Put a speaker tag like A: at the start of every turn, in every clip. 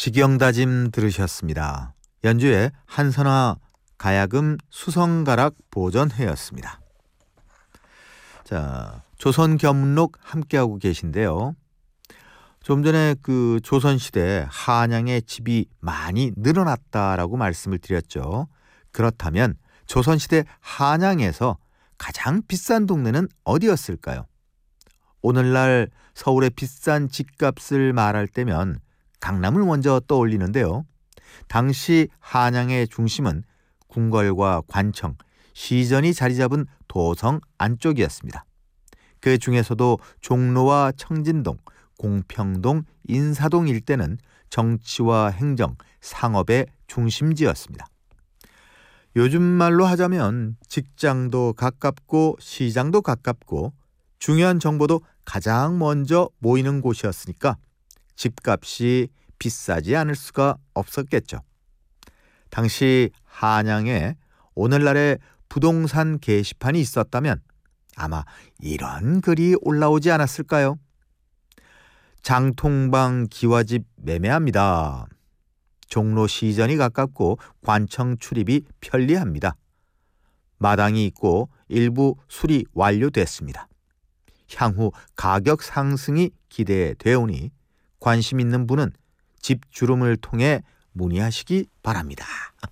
A: 직영다짐 들으셨습니다. 연주의 한선화 가야금 수성가락 보전회였습니다. 자, 조선견문록 함께하고 계신데요. 좀 전에 그 조선시대 한양의 집이 많이 늘어났다라고 말씀을 드렸죠. 그렇다면 조선시대 한양에서 가장 비싼 동네는 어디였을까요? 오늘날 서울의 비싼 집값을 말할 때면 강남을 먼저 떠올리는데요. 당시 한양의 중심은 궁궐과 관청, 시전이 자리 잡은 도성 안쪽이었습니다. 그 중에서도 종로와 청진동, 공평동, 인사동 일대는 정치와 행정, 상업의 중심지였습니다. 요즘 말로 하자면 직장도 가깝고 시장도 가깝고 중요한 정보도 가장 먼저 모이는 곳이었으니까 집값이 비싸지 않을 수가 없었겠죠. 당시 한양에 오늘날의 부동산 게시판이 있었다면 아마 이런 글이 올라오지 않았을까요? 장통방 기와집 매매합니다. 종로 시전이 가깝고 관청 출입이 편리합니다. 마당이 있고 일부 수리 완료됐습니다. 향후 가격 상승이 기대되오니 관심 있는 분은 집주름을 통해 문의하시기 바랍니다.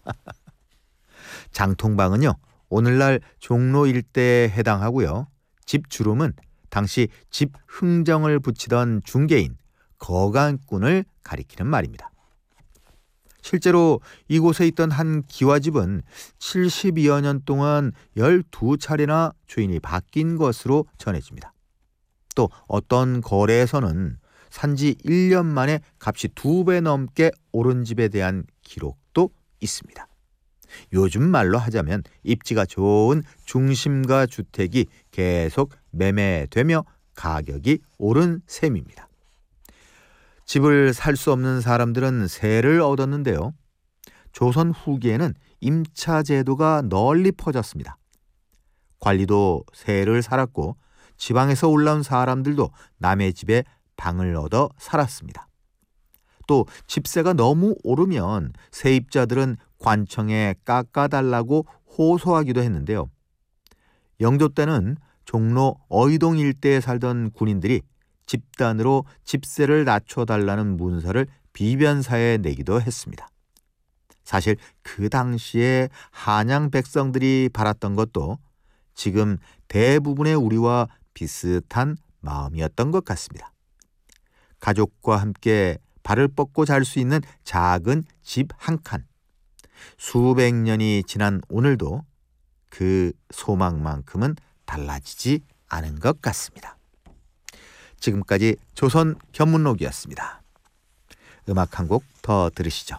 A: 장통방은요, 오늘날 종로 일대에 해당하고요. 집주름은 당시 집 흥정을 붙이던 중개인, 거간꾼을 가리키는 말입니다. 실제로 이곳에 있던 한 기와집은 72여 년 동안 12차례나 주인이 바뀐 것으로 전해집니다. 또 어떤 거래에서는 산지 1년 만에 값이 2배 넘게 오른 집에 대한 기록도 있습니다. 요즘 말로 하자면 입지가 좋은 중심가 주택이 계속 매매되며 가격이 오른 셈입니다. 집을 살 수 없는 사람들은 세를 얻었는데요. 조선 후기에는 임차 제도가 널리 퍼졌습니다. 관리도 세를 살았고 지방에서 올라온 사람들도 남의 집에 방을 얻어 살았습니다. 또 집세가 너무 오르면 세입자들은 관청에 깎아달라고 호소하기도 했는데요. 영조 때는 종로 어이동 일대에 살던 군인들이 집단으로 집세를 낮춰달라는 문서를 비변사에 내기도 했습니다. 사실 그 당시에 한양 백성들이 바랐던 것도 지금 대부분의 우리와 비슷한 마음이었던 것 같습니다. 가족과 함께 발을 뻗고 잘 수 있는 작은 집 한 칸. 수백 년이 지난 오늘도 그 소망만큼은 달라지지 않은 것 같습니다. 지금까지 조선 견문록이었습니다. 음악 한 곡 더 들으시죠.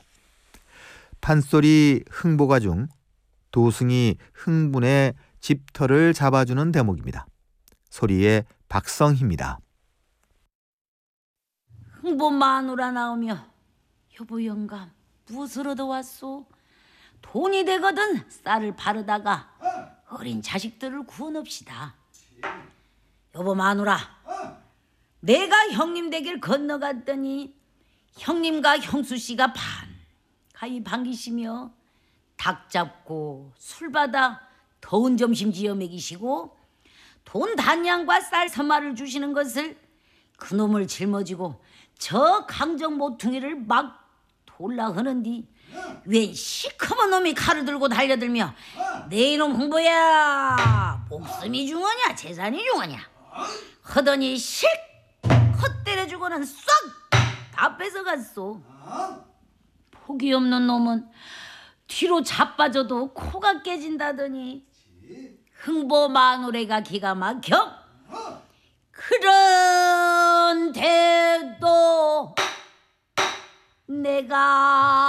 A: 판소리 흥보가 중 도승이 흥분해 집터를 잡아주는 대목입니다. 소리의 박성희입니다.
B: 흥보 마누라 나오며 여보 영감 무엇을 얻어왔소? 돈이 되거든 쌀을 바르다가 어린 자식들을 구원합시다. 여보 마누라, 내가 형님 댁을 건너갔더니 형님과 형수씨가 반가이 반기시며 닭 잡고 술 받아 더운 점심 지어 먹이시고 돈 단량과 쌀 서마를 주시는 것을 그놈을 짊어지고 저 강정 모퉁이를 막 돌라 하는디 웬 시커먼 놈이 칼을 들고 달려들며 내 이놈 흥보야 목숨이 중하냐 재산이 중하냐 하더니 실컷 때려주고는 쏙 다 뺏어갔소. 폭이 없는 놈은 뒤로 자빠져도 코가 깨진다더니 흥보 마누래가 기가 막혀 그런데도 내가